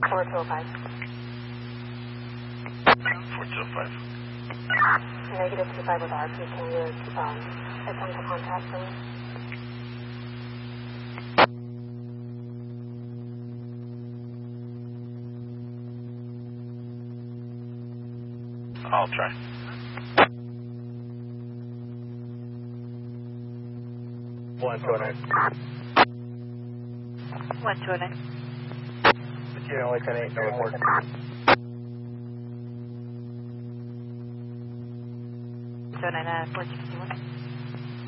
4205. 4205. Negative 25 with RP. Can you attempt to contact them? I'll try. One two nine. 129. Mosquito only 10-8, no report. 209 461.